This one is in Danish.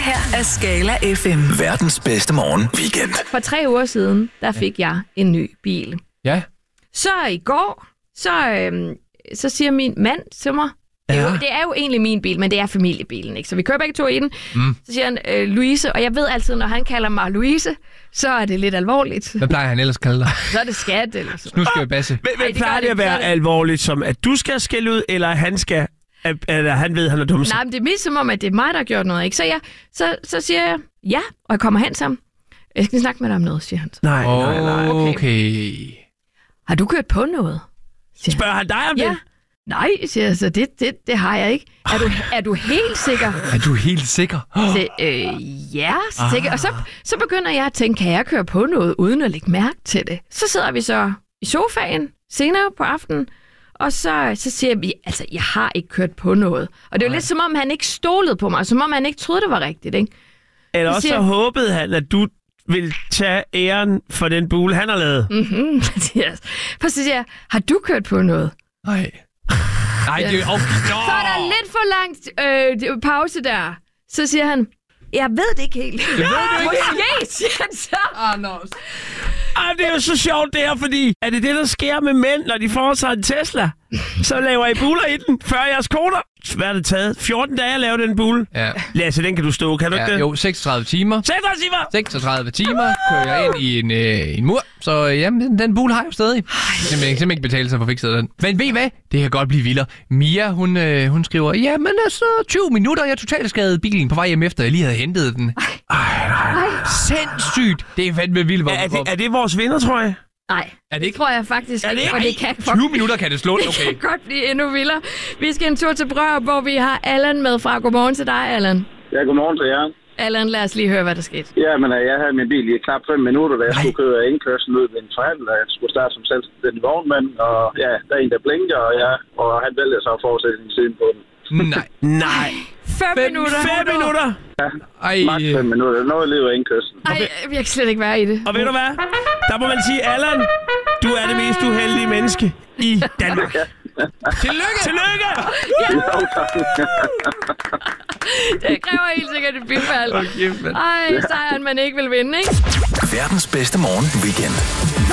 her er Skala FM. Verdens bedste morgen weekend. For 3 uger siden, der fik jeg en ny bil. Ja. Så i går, så siger min mand til mig, det er jo egentlig min bil, men det er familiebilen, ikke? Så vi kører begge to i den. Så siger han, Louise, og jeg ved altid, når han kalder mig Louise, så er det lidt alvorligt. Hvad plejer han ellers kalde dig? Så er det skat, eller så. Nu skal jeg basse. Men plejer det at være alvorligt, som at du skal skælde ud, eller han skal, eller han ved, han er dum? Nej, men det er mest som om, at det er mig, der har gjort noget, ikke? Så så siger jeg, ja, og jeg kommer hen sammen. Jeg skal snakke med dig om noget, siger han. Nej. Okay. Har du kørt på noget? Spørger han dig om det? Nej, siger jeg så, det har jeg ikke. Er du helt sikker? Er du helt sikker? Så, ja, sikker. Og så begynder jeg at tænke, kan jeg køre på noget, uden at lægge mærke til det? Så sidder vi så i sofaen senere på aftenen, og så siger vi, altså, jeg har ikke kørt på noget. Og det er jo lidt som om, han ikke stolede på mig, som om han ikke troede, det var rigtigt, ikke? Eller også så håbede han, at du vil tage æren for den bule, han har lavet. Så siger jeg, har du kørt på noget? Nej, det er jo... Så er der lidt for langt pause der. Så siger han, jeg ved det ikke helt. Måske, siger han så. Det er jo så sjovt det her, fordi er det, der sker med mænd, når de får sig en Tesla? Så laver I buler i den, før jeres koner. Hvad har det taget? 14 dage at lave den bule? Ja. Lasse, den kan du stå, kan du ikke det? Jo, 36 timer. 36 timer kører jeg ind i en mur. Så jamen, den bule har jeg jo stadig. Simpelthen ikke betale sig for fikset den. Men ved I hvad? Det kan godt blive vildere. Mia, hun skriver, jamen altså 20 minutter, jeg totalt skadede bilen på vej hjem efter, jeg lige havde hentet den. Sindssygt. Det er fandme vildt. Er det vores vinder, tror jeg? Nej, er det ikke? Tror jeg faktisk ikke, for det kan 20 minutter kan det slå, okay. Det kan godt blive endnu vildere. Vi skal en tur til Brørup, hvor vi har Allan med fra. Godmorgen til dig, Allan. Ja, godmorgen til jer. Allan, lad os lige høre, hvad der skete. Ja, men jeg havde min bil i knap 5 minutter, da jeg skulle køre indkørslen ud ved en forhandler, og jeg skulle starte som selvstændig vognmand, og ja, der er en, der blinker, og han vælger så at fortsætte sin siden på den. Nej. 5 minutter? 5 minutter? Ja, maks 5 minutter. Noget liv af indkørslen. Jeg kan slet ikke være i det. Og ved du hvad? Der må man sige, Allan, du er det mest uheldige menneske i Danmark. Tillykke! Ja. Det kræver helt sikkert et bifald. Sejren man ikke vil vinde, ikke? Verdens bedste morgen weekend.